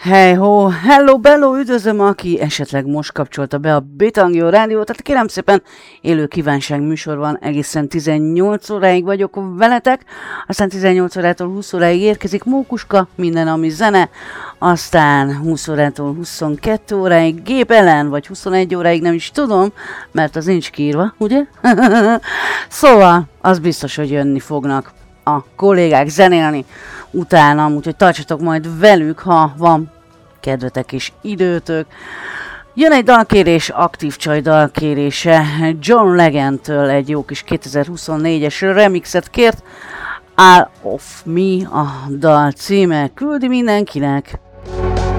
Hey ho, hello bello, üdvözlöm, aki esetleg most kapcsolta be a Bitangio rádiót. Tehát kérem szépen, élő kívánság műsor van, egészen 18 óráig vagyok veletek, aztán 18 órától 20 óráig érkezik Mókuska, minden ami zene, aztán 20 órától 22 óráig Gép Ellen, vagy 21 óráig nem is tudom, mert az nincs kiírva, ugye? Szóval, az biztos, hogy jönni fognak a kollégák zenélni utánam, úgyhogy tartsatok majd velük, ha van kedvetek és időtök. Jön egy dalkérés, aktív csaj dalkérése, John Legend-től egy jó kis 2024-es remixet kért, All of Me a dal címe, küldi mindenkinek.